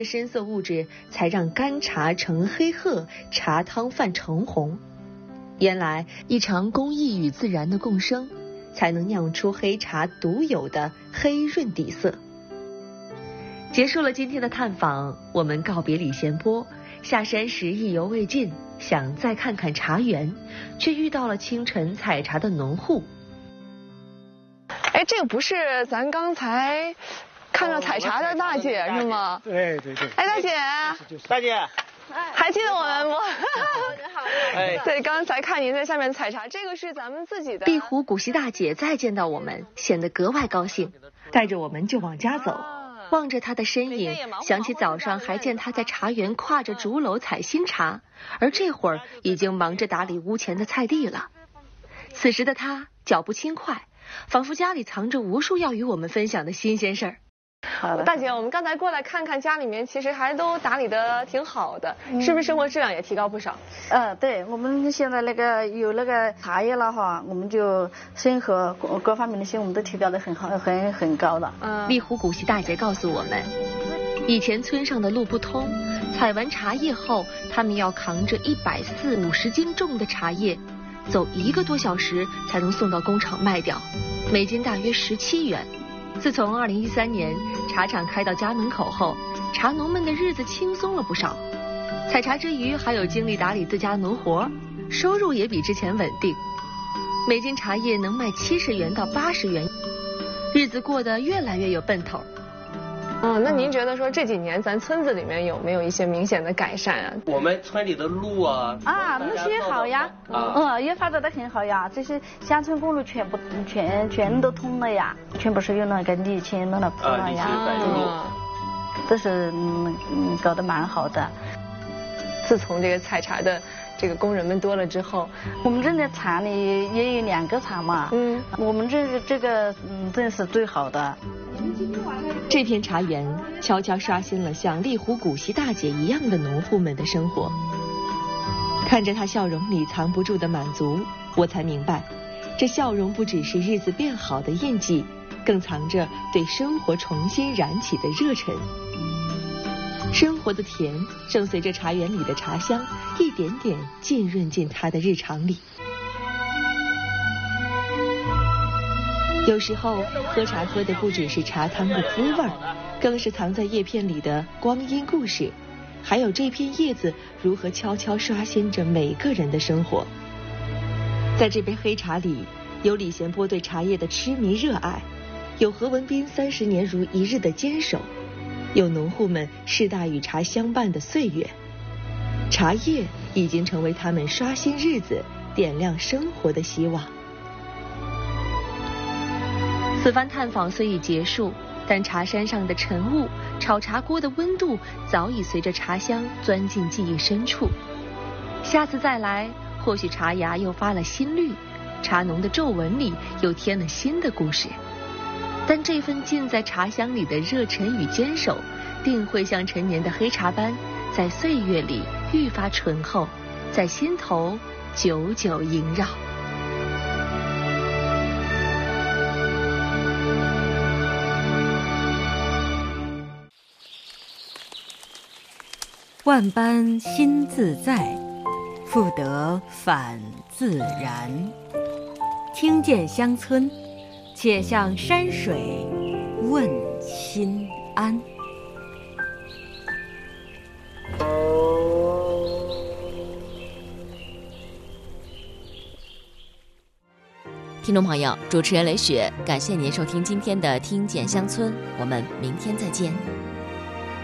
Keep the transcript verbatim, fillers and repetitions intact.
深色物质才让干茶成黑褐，茶汤泛橙红。原来一场工艺与自然的共生，才能酿出黑茶独有的黑润底色。结束了今天的探访，我们告别李贤波，下山时意犹未尽，想再看看茶园，却遇到了清晨采茶的农户。 哎，这个不是咱刚才看到采茶的大姐是吗？ 对对对。 哎，大姐， 大姐， 还记得我们不？ 您好， 哎，对，刚才看您在下面采茶，这个是咱们自己的。 碧湖古稀大姐再见到我们，显得格外高兴，带着我们就往家走。望着她的身影，想起早上还见她在茶园挎着竹篓采新茶，而这会儿已经忙着打理屋前的菜地了。此时的她脚步轻快，仿佛家里藏着无数要与我们分享的新鲜事儿。 好的，大姐，我们刚才过来看看家里面，其实还都打理的挺好的，嗯、是不是生活质量也提高不少？ 呃，对，我们现在那个有那个茶叶了哈，我们就生活各各方面的些我们都提高的很好，很很高了。 嗯，丽湖古稀大姐告诉我们，以前村上的路不通，采完茶叶后，他们要扛着一百四五十斤重的茶叶，走一个多小时才能送到工厂卖掉，每斤大约十七元。自从二零一三年茶厂开到家门口后，茶农们的日子轻松了不少。采茶之余，还有精力打理自家农活，收入也比之前稳定。每斤茶叶能卖七十元到八十元，日子过得越来越有奔头。 哦，那您觉得说这几年咱村子里面有没有一些明显的改善啊？ 我们村里的路啊， 啊，那些好呀，啊、嗯，也发展的很好呀。这些乡村公路全部全全都通了呀，全部是用那个沥青弄了铺了呀， 啊、 都是嗯嗯搞得蛮好的。 自从这个采茶的这个工人们多了之后， 我们这的厂里也有两个厂嘛，嗯，我们这个这个嗯真是最好的。 这片茶园悄悄刷新了像丽湖古稀大姐一样的农户们的生活。看着她笑容里藏不住的满足，我才明白，这笑容不只是日子变好的印记，更藏着对生活重新燃起的热忱。生活的甜正随着茶园里的茶香一点点浸润进她的日常里。有时候喝茶喝的不只是茶汤的滋味，更是藏在叶片里的光阴故事，还有这片叶子如何悄悄刷新着每个人的生活。在这杯黑茶里，有李贤波对茶叶的痴迷热爱，有何文斌三十年如一日的坚守，有农户们世代与茶相伴的岁月。茶叶已经成为他们刷新日子、点亮生活的希望。此番探访虽已结束，但茶山上的晨雾、炒茶锅的温度早已随着茶香钻进记忆深处。下次再来，或许茶芽又发了新绿，茶农的皱纹里又添了新的故事。但这份浸在茶香里的热忱与坚守，定会像陈年的黑茶般，在岁月里愈发醇厚，在心头久久萦绕。 万般心自在，复得返自然。听见乡村，且向山水问心安。 听众朋友，主持人雷雪，感谢您收听今天的《听见乡村》，我们明天再见。